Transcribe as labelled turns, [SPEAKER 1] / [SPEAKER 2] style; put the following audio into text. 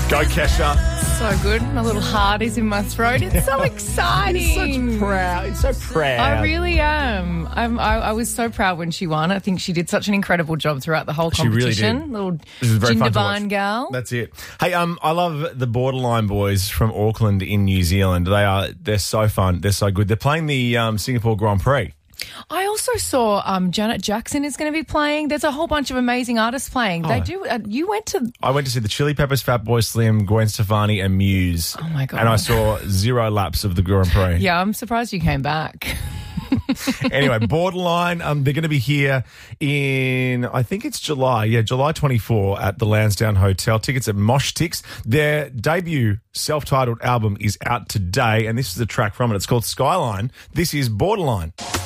[SPEAKER 1] Go, Kesha.
[SPEAKER 2] So good. My little heart is in my throat. It's so exciting.
[SPEAKER 1] It's so proud.
[SPEAKER 2] I really am. I was so proud when she won. I think she did such an incredible job throughout the whole competition.
[SPEAKER 1] She really did.
[SPEAKER 2] Little
[SPEAKER 1] This is very fun to watch.
[SPEAKER 2] Jindabyne gal.
[SPEAKER 1] That's it. Hey, I love the Borderline boys from Auckland in New Zealand. They're so fun. They're so good. They're playing the Singapore Grand Prix.
[SPEAKER 2] I also saw Janet Jackson is going to be playing. There's a whole bunch of amazing artists playing. They do. You went to...
[SPEAKER 1] I went to see the Chili Peppers, Fatboy Slim, Gwen Stefani and Muse.
[SPEAKER 2] Oh, my God.
[SPEAKER 1] And I saw 0 laps of the Grand Prix.
[SPEAKER 2] Yeah, I'm surprised you came back.
[SPEAKER 1] Anyway, Borderline, they're going to be here in, I think it's July. Yeah, July 24 at the Lansdowne Hotel. Tickets at Mosh Tix. Their debut self-titled album is out today, and this is a track from it. It's called Skyline. This is Borderline.